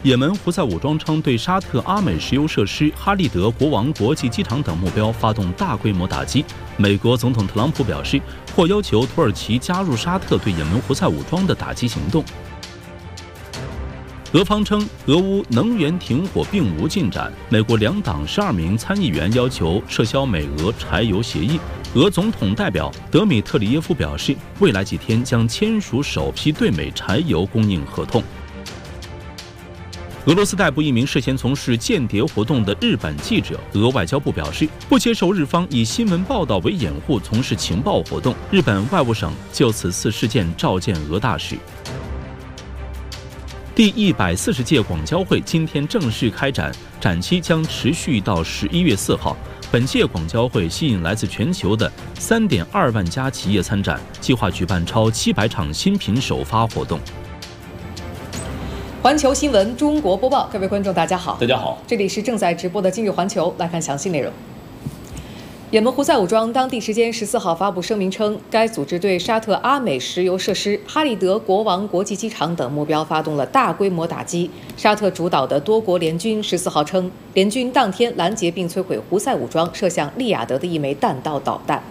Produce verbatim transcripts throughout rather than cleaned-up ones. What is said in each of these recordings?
也门胡塞武装称对沙特阿美石油设施、哈利德国王国际机场等目标发动大规模打击。美国总统特朗普表示，或要求土耳其加入沙特对也门胡塞武装的打击行动。俄方称，俄乌能源停火并无进展。美国两党十二名参议员要求撤销美俄柴油协议。俄总统代表德米特里耶夫表示，未来几天将签署首批对美柴油供应合同。俄罗斯逮捕一名涉嫌从事间谍活动的日本记者，俄外交部表示不接受日方以新闻报道为掩护从事情报活动。日本外务省就此次事件召见俄大使。第一百四十届广交会今天正式开展，展期将持续到十一月四号。本届广交会吸引来自全球的三点二万家企业参展，计划举办超七百场新品首发活动。 环球新闻中国播报，各位观众，大家好， 大家好， 这里是正在直播的今日环球，来看详细内容。也门胡塞武装当地时间十四号发布声明称，该组织对沙特阿美石油设施、哈利德国王国际机场等目标发动了大规模打击。沙特主导的多国联军十四号称，联军当天拦截并摧毁胡塞武装射向利雅得的一枚弹道导弹。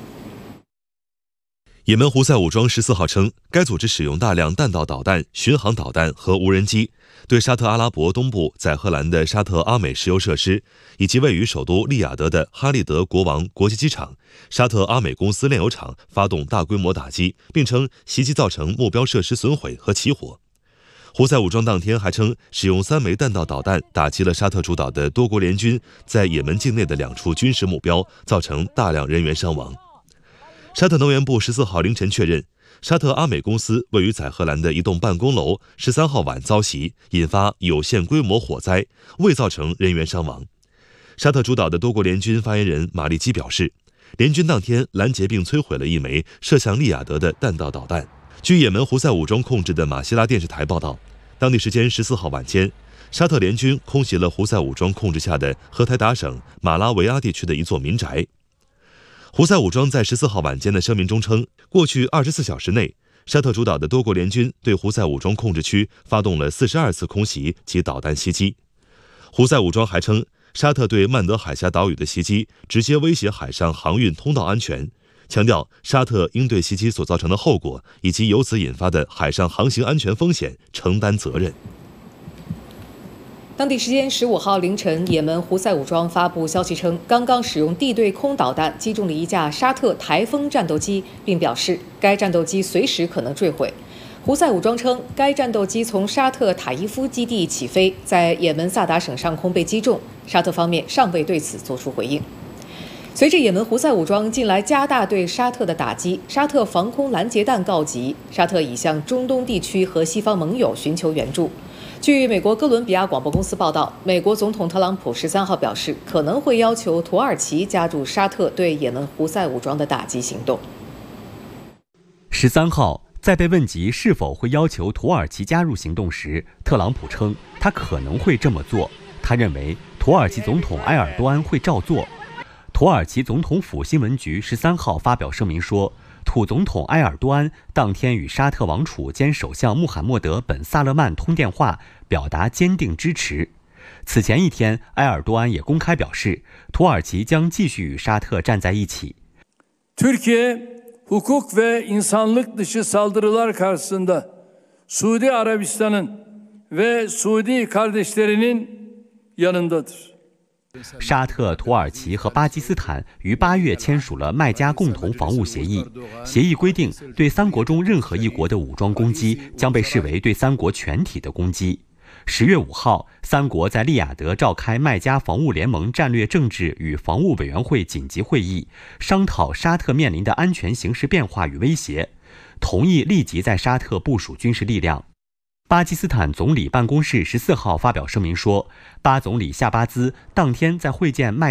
也门胡塞武装十四号称，该组织使用大量弹道导弹、巡航导弹和无人机，对沙特阿拉伯东部载荷兰的沙特阿美石油设施，以及位于首都利雅得的哈利德国王国际机场、沙特阿美公司炼油厂发动大规模打击，并称袭击造成目标设施损毁和起火。胡塞武装当天还称，使用三枚弹道导弹打击了沙特主导的多国联军在也门境内的两处军事目标，造成大量人员伤亡。沙特能源部十四号凌晨确认，沙特阿美公司位于载荷兰的一栋办公楼十三号晚遭袭，引发有限规模火灾，未造成人员伤亡。沙特主导的多国联军发言人马利基表示，联军当天拦截并摧毁了一枚射向利雅得的弹道导弹。据也门胡塞武装控制的马希拉电视台报道，当地时间十四号晚间，沙特联军空袭了胡塞武装控制下的荷台达省马拉维阿地区的一座民宅。胡塞武装在十四号晚间的声明中称，过去二十四小时内，沙特主导的多国联军对胡塞武装控制区发动了四十二次空袭及导弹袭击。胡塞武装还称，沙特对曼德海峡岛屿的袭击直接威胁海上航运通道安全，强调沙特应对袭击所造成的后果以及由此引发的海上航行安全风险承担责任。 当地时间十五号凌晨，也门胡塞武装发布消息称，刚刚使用地对空导弹击中了一架沙特台风战斗机，并表示该战斗机随时可能坠毁。胡塞武装称，该战斗机从沙特塔伊夫基地起飞，在也门萨达省上空被击中，沙特方面尚未对此作出回应。随着也门胡塞武装近来加大对沙特的打击，沙特防空拦截弹告急，沙特已向中东地区和西方盟友寻求援助。据美国哥伦比亚广播公司报道，美国总统特朗普十三号表示，可能会要求土耳其加入沙特对也门胡塞武装的打击行动。 十三号，在被问及是否会要求土耳其加入行动时，特朗普称他可能会这么做。他认为土耳其总统埃尔多安会照做。土耳其总统府新闻局十三号发表声明说，土总统埃尔多安当天与沙特王储兼首相穆罕默德·本·萨勒曼通电话，表达坚定支持。此前一天，埃尔多安也公开表示，土耳其将继续与沙特站在一起。 Türkiye hukuk ve insanlık dışı saldırılar karşısında Suudi Arabistan'ın ve Suudi kardeşlerinin yanındadır。 沙特、土耳其和巴基斯坦于八月签署了麦加共同防务协议。协议规定，对三国中任何一国的武装攻击将被视为对三国全体的攻击。十月五号，三国在利雅得召开麦加防务联盟战略政治与防务委员会紧急会议，商讨沙特面临的安全形势变化与威胁，同意立即在沙特部署军事力量。巴基斯坦总理办公室十四号发表声明说，巴总理夏巴兹当天在会见麦